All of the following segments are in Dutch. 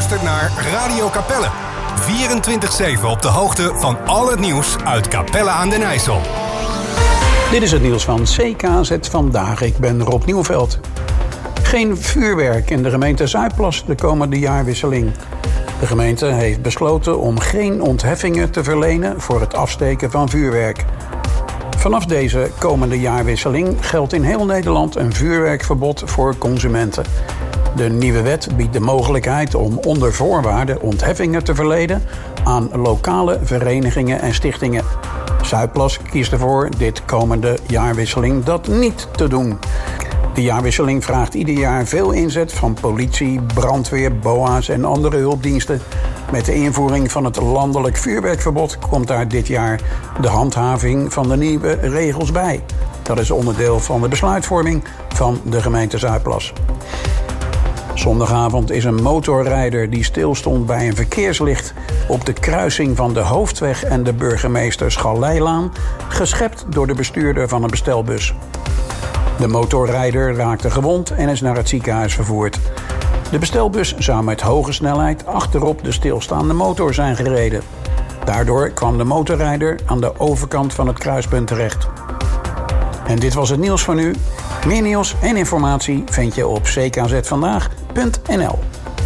luistert naar Radio Capelle. 24/7 op de hoogte van al het nieuws uit Capelle aan den IJssel. Dit is het nieuws van CKZ Vandaag. Ik ben Rob Nieuwveld. Geen vuurwerk in de gemeente Zuidplas de komende jaarwisseling. De gemeente heeft besloten om geen ontheffingen te verlenen voor het afsteken van vuurwerk. Vanaf deze komende jaarwisseling geldt in heel Nederland een vuurwerkverbod voor consumenten. De nieuwe wet biedt de mogelijkheid om onder voorwaarden ontheffingen te verlenen aan lokale verenigingen en stichtingen. Zuidplas kiest ervoor dit komende jaarwisseling dat niet te doen. De jaarwisseling vraagt ieder jaar veel inzet van politie, brandweer, BOA's en andere hulpdiensten. Met de invoering van het landelijk vuurwerkverbod komt daar dit jaar de handhaving van de nieuwe regels bij. Dat is onderdeel van de besluitvorming van de gemeente Zuidplas. Zondagavond is een motorrijder die stilstond bij een verkeerslicht op de kruising van de Hoofdweg en de Burgemeester Schalleilaan geschept door de bestuurder van een bestelbus. De motorrijder raakte gewond en is naar het ziekenhuis vervoerd. De bestelbus zou met hoge snelheid achterop de stilstaande motor zijn gereden. Daardoor kwam de motorrijder aan de overkant van het kruispunt terecht. En dit was het nieuws van nu. Meer nieuws en informatie vind je op ckzvandaag.nl.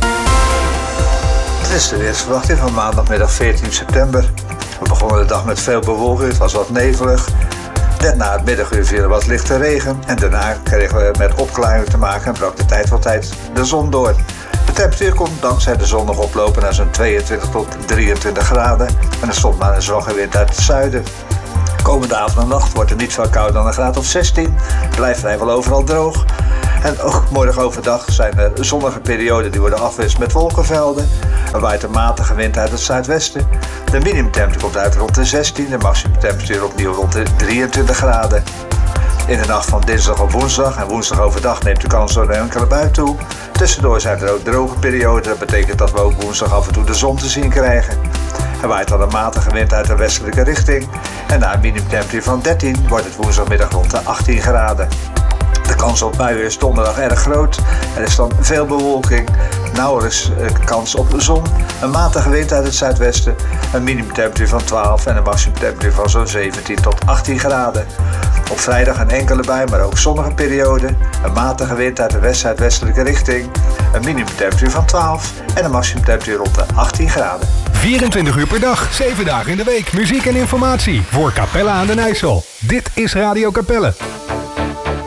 Het is de weersverwachting van maandagmiddag 14 september. We begonnen de dag met veel bewolking, het was wat nevelig. Net na het middaguur viel er wat lichte regen en daarna kregen we met opklaringen te maken en brak de tijd van tijd de zon door. De temperatuur komt dankzij de zon nog oplopen naar zo'n 22 tot 23 graden en er stond maar een zwakke wind uit het zuiden. Komende avond en nacht wordt het niet veel kouder dan een graad of 16. Het blijft vrijwel overal droog. En ook morgen overdag zijn er zonnige perioden die worden afgewisseld met wolkenvelden. Er waait een matige wind uit het zuidwesten. De minimumtemperatuur komt uit rond de 16. De maximumtemperatuur opnieuw rond de 23 graden. In de nacht van dinsdag op woensdag en woensdag overdag neemt de kans door een enkele bui toe. Tussendoor zijn er ook droge perioden. Dat betekent dat we ook woensdag af en toe de zon te zien krijgen. Er waait dan een matige wind uit de westelijke richting. En na een minimumtemperatuur van 13 wordt het woensdagmiddag rond de 18 graden. De kans op buien is donderdag erg groot. Er is dan veel bewolking, nauwelijks kans op zon, een matige wind uit het zuidwesten, een minimumtemperatuur van 12 en een maximumtemperatuur van zo'n 17 tot 18 graden. Op vrijdag een enkele bui, maar ook zonnige periode, een matige wind uit de west-zuidwestelijke richting, een minimumtemperatuur van 12 en een maximumtemperatuur rond de 18 graden. 24 uur per dag, 7 dagen in de week. Muziek en informatie voor Capelle aan den IJssel. Dit is Radio Capelle.